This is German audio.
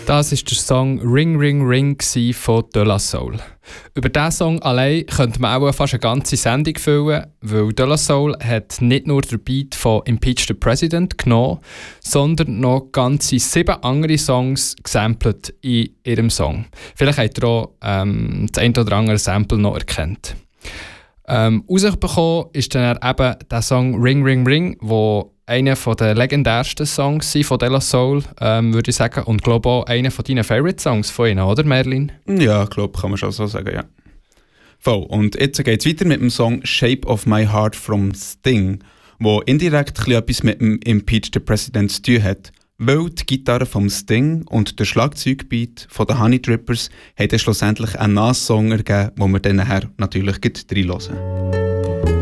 Das war der Song «Ring Ring Ring» von De La Soul. Über diesen Song allein könnte man auch fast eine ganze Sendung füllen, weil De La Soul hat nicht nur den Beat von «Impeach the President» genommen, sondern noch ganze 7 andere Songs gesampelt in ihrem Song. Vielleicht habt ihr auch das ein oder andere Sample noch erkannt. Rausgekommen ist dann eben der Song «Ring Ring Ring», wo einer der legendärsten Songs von De La Soul, würde ich sagen. Und glaube auch einer von deinen Favorite-Songs von ihnen, oder Merlin? Ja, ich glaube, kann man schon so sagen, ja. Voll. Und jetzt geht es weiter mit dem Song «Shape of My Heart» from Sting, wo indirekt etwas mit dem «Impeach the President» zu tun hat, weil die Gitarre vom Sting und der Schlagzeugbeat von den Honey Drippers haben dann schlussendlich einen Nass-Song ergeben, den wir dann nachher natürlich gleich reinhören.